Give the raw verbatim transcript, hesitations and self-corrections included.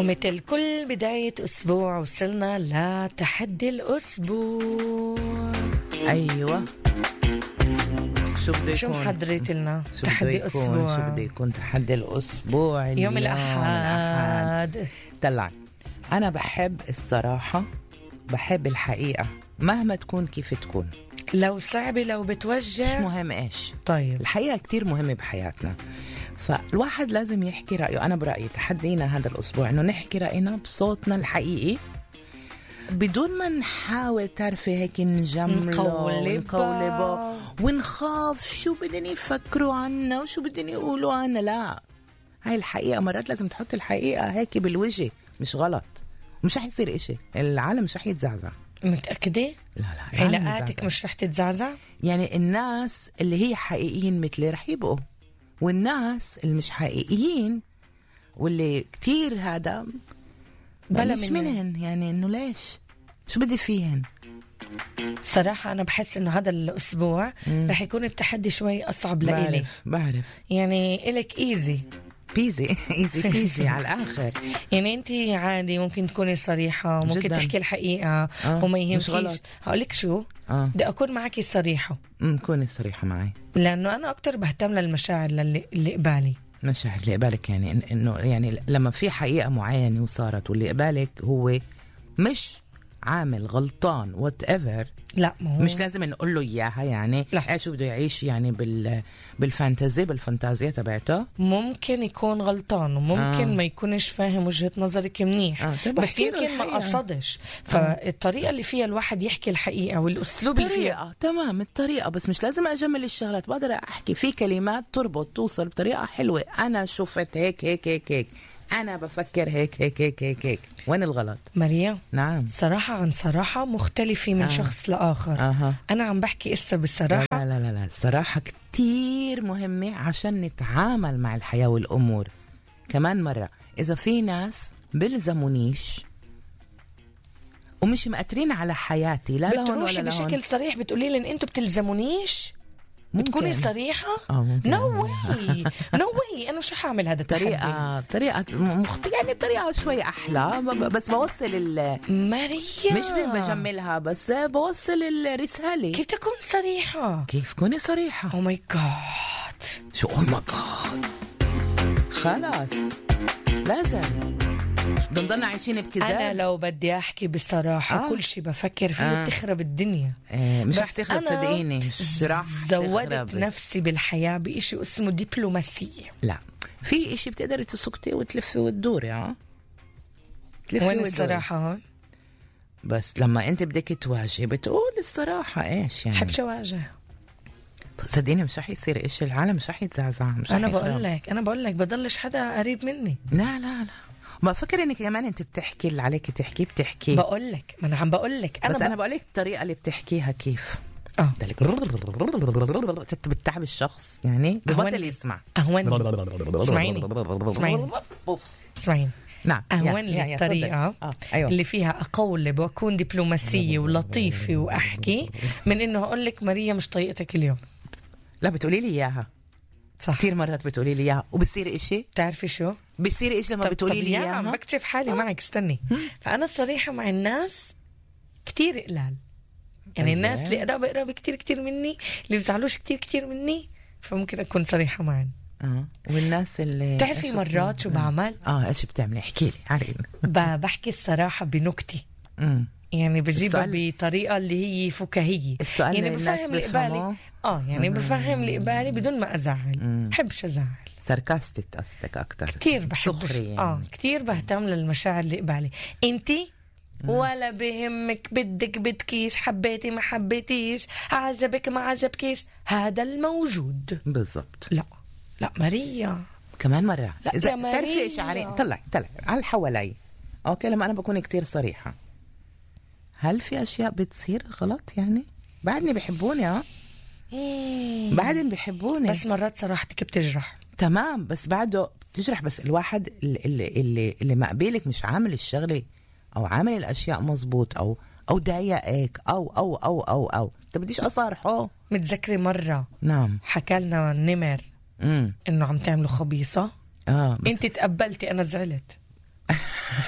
ومثل كل بداية أسبوع وصلنا لتحدي الأسبوع. أيوة، شو بده شو يكون؟ محضرت لنا شو تحدي بده يكون؟ أسبوع؟ شو بده يكون تحدي الأسبوع؟ يوم الأحد. طلع، أنا بحب الصراحة، بحب الحقيقة مهما تكون كيف تكون، لو صعبة لو بتوجع مش مهم إيش. طيب الحقيقة كتير مهمة بحياتنا، فالواحد لازم يحكي رأيه. أنا برأيي تحدينا هذا الأسبوع إنه نحكي رأينا بصوتنا الحقيقي بدون ما نحاول تعرفي هيك نجمله ونقولبه ونخاف شو بدن يفكروا عنا وشو بدن يقولوا عنا. لا، هاي الحقيقة. مرات لازم تحط الحقيقة هيك بالوجه، مش غلط، مش رح يصير إشي، العالم مش رح يتزعزع. متأكدة؟ لا لا، علاقاتك مش رح تتزعزع؟ يعني الناس اللي هي حقيقيين مثلي رح يبقوا، والناس اللي مش حقيقيين واللي كتير هذا بلا مش منهن. يعني انه ليش؟ شو بدي فيهن؟ صراحة أنا بحس إنه هذا الأسبوع مم. رح يكون التحدي شوي أصعب لإلي. بعرف بعرف يعني إلك إيزي بيزي ايزي بيزي على الآخر. يعني أنتي عادي ممكن تكوني صريحة، ممكن جداً. تحكي الحقيقة آه. وما يهمكيش. هقولك شو آه. بدي أكون معك صريحة. امم كوني صريحة معي، لأنه أنا أكتر بهتم للمشاعر اللي, اللي قبالي. مشاعر اللي قبالك، يعني إن- إنه يعني لما في حقيقة معينة وصارت واللي قبالك هو مش عامل غلطان وات ايفر، لا ما هو مش لازم نقول له اياها. يعني لا. ايش بده يعيش يعني بال بالفانتازي بالفانتازيا تبعته. ممكن يكون غلطان وممكن آه. ما يكونش فاهم وجهة نظرك منيح. آه. طيب بس احكي له يمكن ما الحقيقة. قصدش. فالطريقة اللي فيها الواحد يحكي الحقيقة والأسلوب اللي فيها طريقة تمام، الطريقة، بس مش لازم أجمل الشغلات. بقدر أحكي في كلمات تربط توصل بطريقة حلوة. أنا شفت هيك هيك هيك هيك، أنا بفكر هيك هيك هيك هيك هيك. وين الغلط؟ مريم نعم، صراحة عن صراحة مختلفة من آه. شخص لآخر. أها. أنا عم بحكي إسا بالصراحة. لا لا لا لا، الصراحة كتير مهمة عشان نتعامل مع الحياة والأمور. كمان مرة، إذا في ناس بلزمونيش ومش مقترين على حياتي، لا لهون بتروحي ولا لهون، بشكل صريح بتقولي لي إن أنتوا بتلزمونيش، ممكن. بتكوني صريحة. اه ممكن. نو واي نو واي أنا مش هعمل هذا التحدي. طريقة طريقة مخت... يعني بطريقة شوي أحلى، ب- ب- بس بوصل ال مريم مش بجملها، بس بوصل الرسالة. كيف تكون صريحة؟ كيف كوني صريحة؟ أو ماي جاد. شو أوه ماي جاد، خلاص لازم بنضلنا عايشين بكذاب. أنا لو بدي أحكي بصراحة آه. كل شي بفكر فيه آه. بتخرب الدنيا. آه مش بس رح تخرب، أنا صدقيني مش رح زودت تخرب. نفسي بالحياة بإشي اسمه دبلوماسية. لا، في إشي بتقدري تسكتي وتلفي وتدوري. ها تلفي وين وتدوري. الصراحة هون؟ بس لما أنت بدك تواجهي بتقول الصراحة إيش يعني. حبش أواجه. صدقيني مش رح يصير إشي، العالم مش رح يتزعزع، مش رح أنا يخرب. بقول لك أنا بقول لك بضلش حدا قريب مني. لا لا لا، ما فكر انك كمان انت بتحكي اللي عليك تحكي بتحكي. بقول لك ما أنا عم بقول لك أنا بس ب... انا بقول لك الطريقه اللي بتحكيها كيف. آه تلك بتتعب الشخص، يعني ببطل يسمع. أهون اسمعيني اسمعيني اسمعيني نعم، أهون يا- يا- لي يا الطريقة آه. أيوة. اللي فيها أقولب وأكون دبلوماسية ولطيفة وأحكي من إنه أقول لك ماريا مش طريقتك اليوم. لا، بتقولي لي اياها صح. كثير مرات، بتقولي لي اياها وبصير إشي. تعرفي شو؟ بصير إشي لما طب بتقولي طب لي يا عم اياها. بكتشف حالي معك، استني. فأنا الصريحة مع الناس كتير قلال، يعني طيب. الناس اللي قراب قراب كتير كتير مني، اللي بيزعلوش كتير كتير مني، فممكن أكون صريحة معهم. اه والناس اللي تعرفي إيش مرات شو اسمه؟ بعمل؟ اه ايش بتعملي؟ احكي لي عارفين. ب- بحكي الصراحة بنكتي، امم يعني بجيبها السؤال- بطريقة اللي هي فكاهية. السؤال يعني اللي الناس بفهم اللي بيفهموه. قبالي. اه يعني بفهم اللي قبالي بدون ما أزعل. بحبش أزعل ساركاستيك قصدك اكثر. كتير، بحبش سخري اه يعني. كتير بهتم للمشاعر اللي قبالي. انتي ولا بهمك، بدك بدكيش، حبيتي ما حبيتيش، عجبك ما عجبكيش، هذا الموجود. بالضبط. لا لا ماريا كمان مرة لا إذا يا ماريا. تعرفي شعري طلع طلع على الحوالي. أوكي، لما أنا بكون كتير صريحة، هل في أشياء بتصير غلط؟ يعني بعدني بيحبوني. ها مم. بعدين بيحبوني، بس مرات صراحتك بتجرح. تمام، بس بعده بتجرح. بس الواحد اللي اللي اللي, اللي مقبلك مش عامل الشغلة أو عامل الأشياء مزبوط أو أو ضايقك أو أو أو أو أو أنت بديش أصارحه. متذكري مرة نعم. حكالنا النمر امم إنه عم تعملوا خبيصة. اه بس انت تقبلتي، انا زعلت.